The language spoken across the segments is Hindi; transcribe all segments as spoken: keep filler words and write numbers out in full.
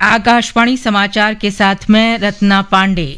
आकाशवाणी समाचार के साथ मैं रत्ना पांडे।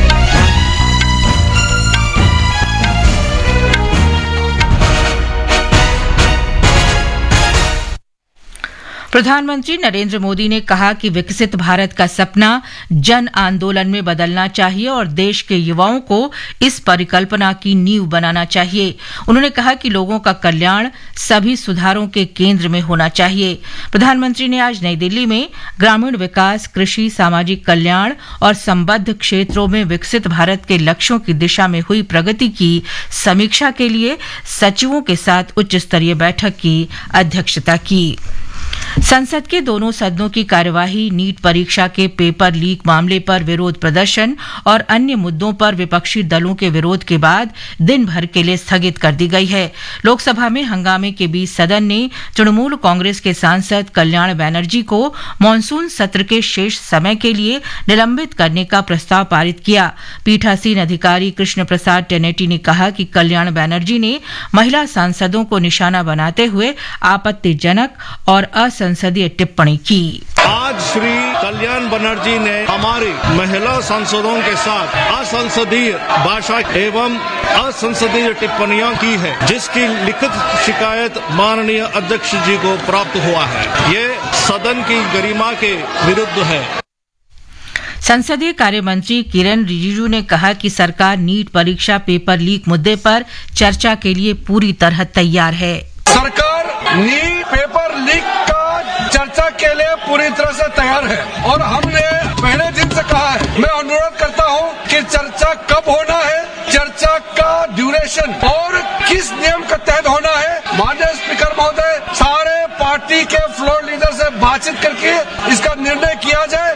प्रधानमंत्री नरेंद्र मोदी ने कहा कि विकसित भारत का सपना जन आंदोलन में बदलना चाहिए और देश के युवाओं को इस परिकल्पना की नींव बनाना चाहिए। उन्होंने कहा कि लोगों का कल्याण सभी सुधारों के केंद्र में होना चाहिए। प्रधानमंत्री ने आज नई दिल्ली में ग्रामीण विकास, कृषि, सामाजिक कल्याण और संबद्ध क्षेत्रों में विकसित भारत के लक्ष्यों की दिशा में हुई प्रगति की समीक्षा के लिए सचिवों के साथ उच्च स्तरीय बैठक की अध्यक्षता की। संसद के दोनों सदनों की कार्यवाही नीट परीक्षा के पेपर लीक मामले पर विरोध प्रदर्शन और अन्य मुद्दों पर विपक्षी दलों के विरोध के बाद दिन भर के लिए स्थगित कर दी गई है। लोकसभा में हंगामे के बीच सदन ने तृणमूल कांग्रेस के सांसद कल्याण बनर्जी को मानसून सत्र के शेष समय के लिए निलंबित करने का प्रस्ताव पारित किया। पीठासीन अधिकारी कृष्ण प्रसाद टेनेटी ने कहा कि कल्याण बनर्जी ने महिला सांसदों को निशाना बनाते हुए आपत्तिजनक और असंसदीय टिप्पणी की। आज श्री कल्याण बनर्जी ने हमारी महिला सांसदों के साथ असंसदीय भाषा एवं असंसदीय टिप्पणियां की है, जिसकी लिखित शिकायत माननीय अध्यक्ष जी को प्राप्त हुआ है। ये सदन की गरिमा के विरुद्ध है। संसदीय कार्य मंत्री किरेन रिजिजू ने कहा कि सरकार नीट परीक्षा पेपर लीक मुद्दे पर चर्चा के लिए पूरी तरह तैयार है। सरकार नीट पेपर लीक का चर्चा के लिए पूरी तरह से तैयार है और हमने पहले दिन से कहा है। मैं अनुरोध करता हूं कि चर्चा कब होना है, चर्चा का ड्यूरेशन और किस नियम के तहत होना है। माननीय स्पीकर महोदय, सारे पार्टी के फ्लोर लीडर से बातचीत करके इसका निर्णय किया जाए।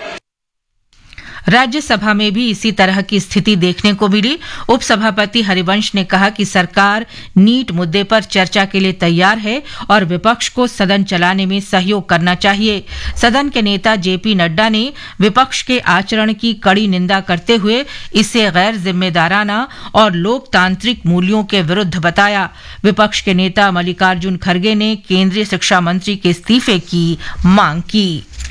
राज्यसभा में भी इसी तरह की स्थिति देखने को मिली। उपसभापति हरिवंश ने कहा कि सरकार नीट मुद्दे पर चर्चा के लिए तैयार है और विपक्ष को सदन चलाने में सहयोग करना चाहिए। सदन के नेता जेपी नड्डा ने विपक्ष के आचरण की कड़ी निंदा करते हुए इसे गैर जिम्मेदाराना और लोकतांत्रिक मूल्यों के विरुद्ध बताया। विपक्ष के नेता मल्लिकार्जुन खड़गे ने केंद्रीय शिक्षा मंत्री के इस्तीफे की मांग की।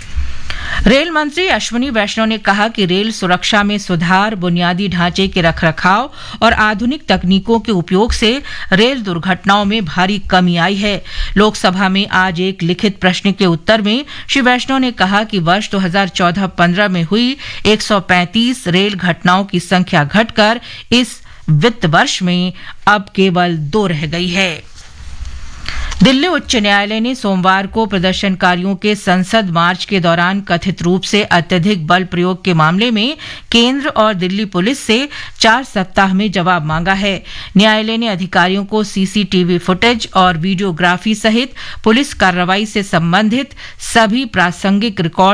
रेल मंत्री अश्विनी वैष्णव ने कहा कि रेल सुरक्षा में सुधार, बुनियादी ढांचे के रखरखाव और आधुनिक तकनीकों के उपयोग से रेल दुर्घटनाओं में भारी कमी आई है। लोकसभा में आज एक लिखित प्रश्न के उत्तर में श्री वैष्णव ने कहा कि वर्ष दो हज़ार चौदह पंद्रह में हुई एक सौ पैंतीस रेल घटनाओं की संख्या घटकर इस वित्त वर्ष में अब केवल दो रह गई है। दिल्ली उच्च न्यायालय ने सोमवार को प्रदर्शनकारियों के संसद मार्च के दौरान कथित रूप से अत्यधिक बल प्रयोग के मामले में केंद्र और दिल्ली पुलिस से चार सप्ताह में जवाब मांगा है। न्यायालय ने अधिकारियों को सीसीटीवी फुटेज और वीडियोग्राफी सहित पुलिस कार्रवाई से संबंधित सभी प्रासंगिक रिकॉर्ड